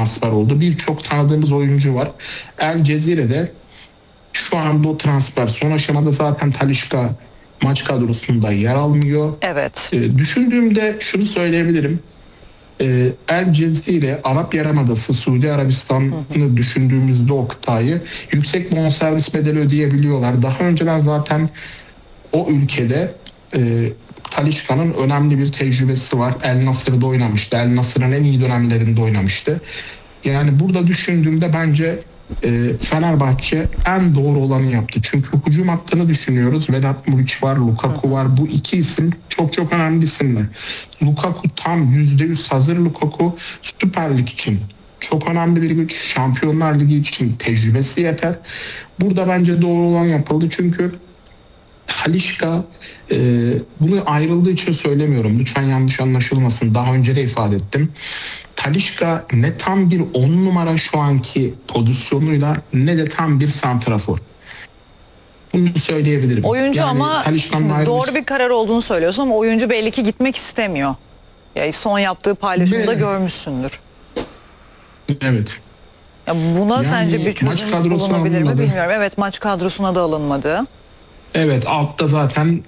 transfer oldu. Birçok tanıdığımız oyuncu var. El Cezire'de şu anda o transfer. Son aşamada zaten Talisca maç kadrosunda yer almıyor. Evet. Düşündüğümde şunu söyleyebilirim. El Cezire, Arap Yarımadası, Suudi Arabistan'ı düşündüğümüzde o kıtayı yüksek bonservis bedeli ödeyebiliyorlar. Daha önceden zaten o ülkede Talisca'nın önemli bir tecrübesi var. El Nasır'da oynamıştı. El Nasır'ın en iyi dönemlerinde oynamıştı. Yani burada düşündüğümde bence Fenerbahçe en doğru olanı yaptı. Çünkü hücum hattını düşünüyoruz. Vedat Muriç var, Lukaku var. Bu iki isim çok önemli isimler. Lukaku tam %100 hazır Lukaku. Süper Lig için çok önemli bir güç. Şampiyonlar Ligi için tecrübesi yeter. Burada bence doğru olan yapıldı. Çünkü Talisca, bunu ayrıldığı için söylemiyorum. Lütfen yanlış anlaşılmasın. Daha önce de ifade ettim. Talisca ne tam bir 10 numara şu anki pozisyonuyla ne de tam bir santrafor. Bunu söyleyebilirim. Oyuncu yani, ama doğru bir karar olduğunu söylüyorsun ama oyuncu belli ki gitmek istemiyor. Yani son yaptığı paylaşımda görmüşsündür. Evet. Ya buna sence bir çözüm bulunabilir mi bilmiyorum. Evet, maç kadrosuna da alınmadı. Evet, altta zaten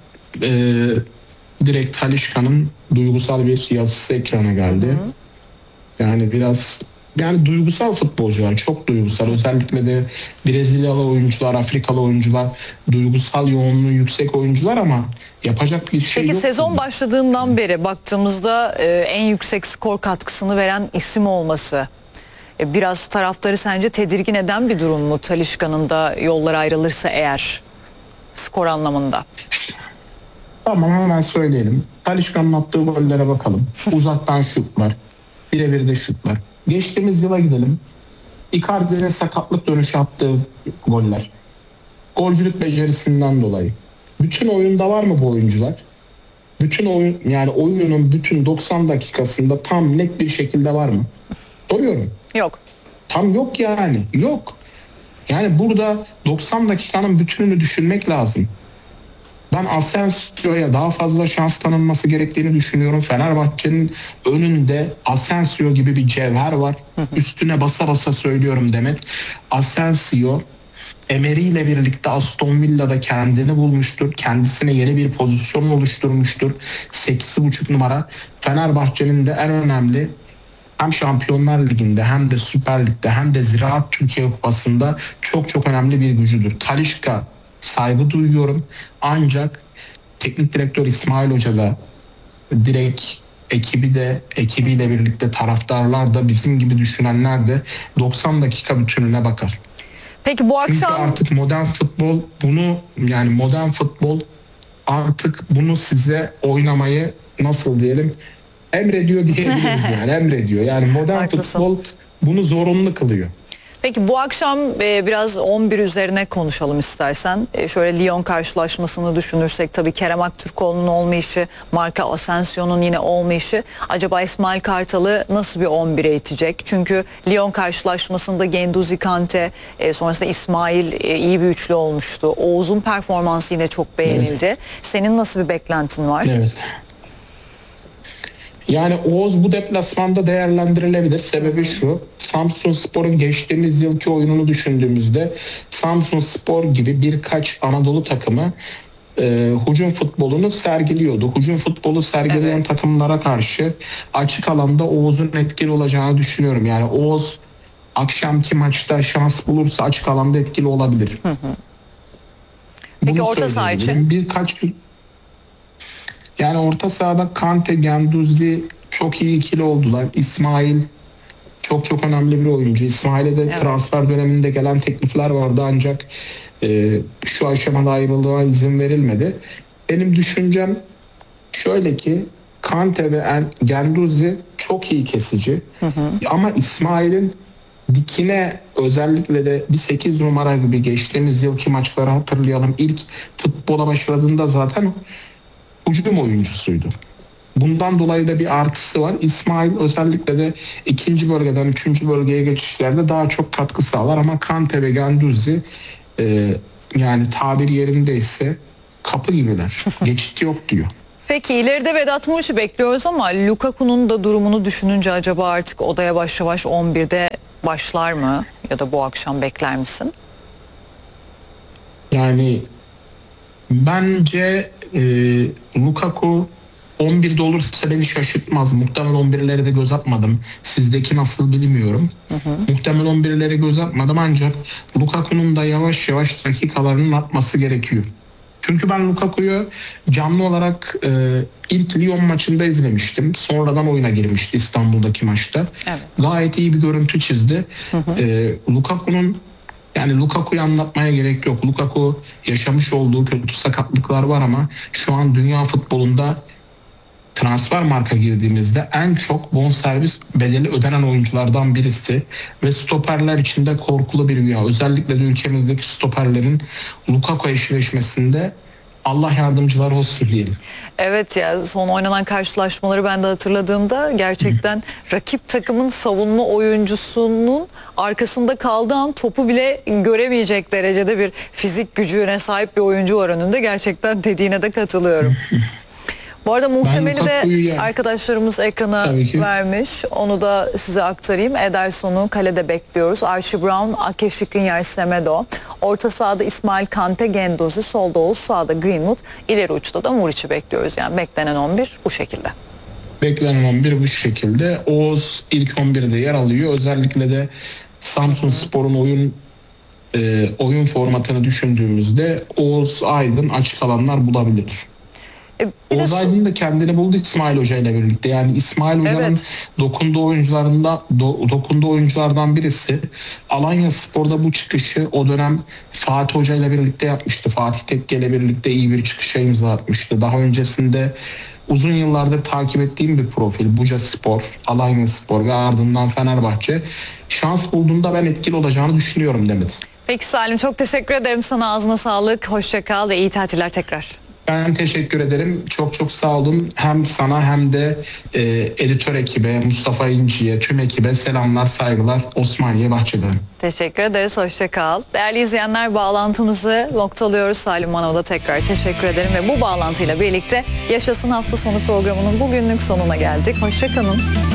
direkt Talisca'nın duygusal bir yazısı ekrana geldi. Yani biraz duygusal futbolcular, çok duygusal. Özellikle de Brezilyalı oyuncular, Afrikalı oyuncular, duygusal yoğunluğu yüksek oyuncular ama yapacak bir şey yok. Peki sezon başladığından beri baktığımızda en yüksek skor katkısını veren isim olması biraz taraftarı sence tedirgin eden bir durum mu? Talisca'nın da yollar ayrılırsa eğer skor anlamında. Tamam, hemen söyleyelim. Talisca'nın attığı gollere bakalım. Uzaktan şutlar, birebir de şutlar. Geçtiğimiz yıla gidelim. Icardi'nin sakatlık dönüşü attığı goller. Golcülük becerisinden dolayı. Bütün oyunda var mı bu oyuncular? Bütün oyun, yani oyunun bütün 90 dakikasında tam net bir şekilde var mı? Soruyorum. Yok. Tam yok yani. Yok. Yani burada 90 dakikanın bütününü düşünmek lazım. Ben Asensio'ya daha fazla şans tanınması gerektiğini düşünüyorum. Fenerbahçe'nin önünde Asensio gibi bir cevher var. Üstüne basa basa söylüyorum Demet. Asensio Emery ile birlikte Aston Villa'da kendini bulmuştur. Kendisine yeni bir pozisyon oluşturmuştur. 8,5 numara. Fenerbahçe'nin de en önemli hem Şampiyonlar Ligi'nde hem de Süper Lig'de hem de Ziraat Türkiye Kupası'nda çok önemli bir gücüdür. Talisca, saygı duyuyorum. Ancak teknik direktör İsmail Hoca da direkt ekibiyle birlikte taraftarlar da bizim gibi düşünenler de 90 dakika bütününe bakar. Peki bu akşam... Çünkü artık modern futbol artık bunu size oynamayı nasıl diyelim emrediyor diyebiliriz yani emrediyor. Yani modern futbol bunu zorunlu kılıyor. Peki bu akşam biraz 11 üzerine konuşalım istersen. Şöyle Lyon karşılaşmasını düşünürsek tabii Kerem Aktürkoğlu'nun olmayışı, Marco Asensio'nun yine olmayışı acaba İsmail Kartal'ı nasıl bir 11'e itecek? Çünkü Lyon karşılaşmasında Guendouzi, Kante, sonrasında İsmail iyi bir üçlü olmuştu. Oğuz'un performansı yine çok beğenildi. Evet. Senin nasıl bir beklentin var? Evet. Yani Oğuz bu deplasmanda değerlendirilebilir. Sebebi şu: Samsunspor'un geçtiğimiz yılki oyununu düşündüğümüzde Samsunspor gibi birkaç Anadolu takımı hücum futbolunu sergiliyordu. Hücum futbolu sergileyen takımlara karşı açık alanda Oğuz'un etkili olacağını düşünüyorum. Yani Oğuz akşamki maçta şans bulursa açık alanda etkili olabilir. Peki orta saha için? Yani orta sahada Kante, Guendouzi çok iyi ikili oldular. İsmail çok önemli bir oyuncu. İsmail'e de transfer döneminde gelen teklifler vardı ancak şu aşamada ayrılığına izin verilmedi. Benim düşüncem şöyle ki Kante ve Guendouzi çok iyi kesici. Ama İsmail'in dikine özellikle de bir 8 numara gibi geçtiğimiz yılki maçları hatırlayalım. İlk futbola başladığında zaten hücum oyuncusuydu. Bundan dolayı da bir artısı var. İsmail özellikle de ikinci bölgeden üçüncü bölgeye geçişlerde daha çok katkı sağlar ama Kante ve Guendouzi yani tabiri yerindeyse kapı gibiler. Geçit yok diyor. Peki ileride Vedat Muriç'i bekliyoruz ama Lukaku'nun da durumunu düşününce acaba artık o da yavaş yavaş 11'de başlar mı ya da bu akşam bekler misin? Yani bence Lukaku 11'de olursa beni şaşırtmaz. Muhtemel 11'leri de göz atmadım. Sizdeki nasıl bilmiyorum. Muhtemel 11'leri göz atmadım ancak Lukaku'nun da yavaş yavaş dakikalarının artması gerekiyor. Çünkü ben Lukaku'yu canlı olarak ilk Lyon maçında izlemiştim. Sonradan oyuna girmişti İstanbul'daki maçta. Evet. Gayet iyi bir görüntü çizdi. Lukaku'yu anlatmaya gerek yok. Lukaku yaşamış olduğu kötü sakatlıklar var ama şu an dünya futbolunda transfer marka girdiğimizde en çok bonservis bedeli ödenen oyunculardan birisi ve stoperler için de korkulu bir rüya. Özellikle de ülkemizdeki stoperlerin Lukaku eşleşmesinde Allah yardımcılar olsun diyelim. Evet ya, son oynanan karşılaşmaları ben de hatırladığımda gerçekten rakip takımın savunma oyuncusunun arkasında kaldığı an topu bile göremeyecek derecede bir fizik gücüne sahip bir oyuncu var önünde. Gerçekten dediğine de katılıyorum. Bu arada muhtemeli de arkadaşlarımız ekrana vermiş. Onu da size aktarayım. Ederson'u kalede bekliyoruz. Archie Brown, Ake Skriniar, Semedo. Orta sahada İsmail Kante, Guendouzi. Solda Oğuz, sağda Greenwood. İleri uçta da Muriç'i bekliyoruz. Yani beklenen 11 bu şekilde. Beklenen 11 bu şekilde. Oğuz ilk 11'de yer alıyor. Özellikle de Samsunspor'un oyun formatını düşündüğümüzde Oğuz Aydın açık alanlar bulabilir. Oğuz Aydın da kendini buldu İsmail Hoca ile birlikte. Yani İsmail Hoca'nın dokunduğu oyunculardan birisi. Alanyaspor'da bu çıkışı o dönem Fatih Hoca ile birlikte yapmıştı. Fatih Tekke ile birlikte iyi bir çıkışa imza atmıştı. Daha öncesinde uzun yıllardır takip ettiğim bir profil. Bucaspor, Alanyaspor ve ardından Fenerbahçe. Şans bulduğunda ben etkili olacağını düşünüyorum Demet. Peki Salim, çok teşekkür ederim sana. Ağzına sağlık. Hoşça kal ve iyi tatiller tekrar. Ben teşekkür ederim. Çok çok sağ olun. Hem sana hem de editör ekibe, Mustafa İnci'ye, tüm ekibe selamlar, saygılar. Osmaniye Bahçe'den. Teşekkür ederiz. Hoşça kal. Değerli izleyenler, bağlantımızı noktalıyoruz. Salim Manov'da tekrar teşekkür ederim ve bu bağlantıyla birlikte Yaşasın Hafta Sonu programının bugünlük sonuna geldik. Hoşça kalın.